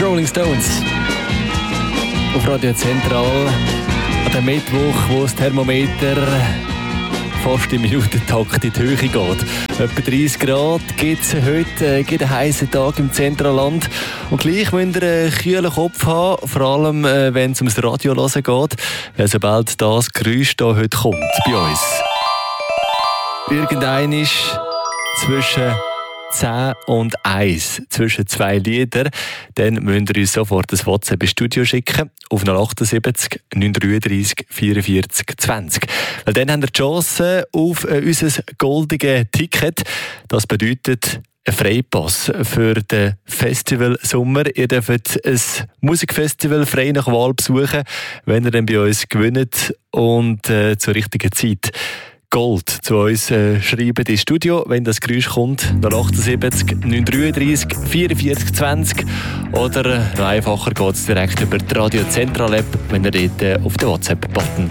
Rolling Stones. Auf Radio Zentral an dem Mittwoch, wo das Thermometer fast im Minutentakt in die Höhe geht. Etwa 30 Grad gibt es heute, gibt einen heißen Tag im Zentralland. Und gleich müsst ihr einen kühlen Kopf haben, vor allem wenn es ums Radio hören geht, weil sobald das Geräusch hier heute kommt bei uns. Irgendein ist zwischen 10 und 1, zwischen 2 Lieder, dann müsst ihr uns sofort das WhatsApp ins Studio schicken auf 078 933 44 20. Weil dann habt ihr die Chance auf unser goldiges Ticket. Das bedeutet ein Freipass für den Festival Sommer. Ihr dürft ein Musikfestival frei nach Wahl besuchen, wenn ihr dann bei uns gewinnt und zur richtigen Zeit Gold zu uns schreiben ins Studio, wenn das Geräusch kommt, 078 933 44 20 oder noch einfacher geht es direkt über die Radio Zentral App, wenn ihr dort auf den WhatsApp-Button